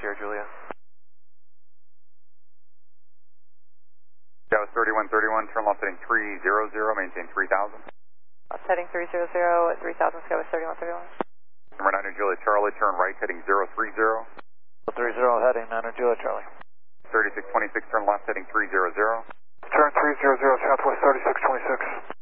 Sierra Julia. That was 3131, turn left heading 300, maintain 3000. Left heading 300 at 3000, Skyway 3131. Number 9 Julia Charlie, turn right heading 030. 30 heading 9 Julia Charlie. 3626, turn left heading 300. Turn 300, Southwest 3626.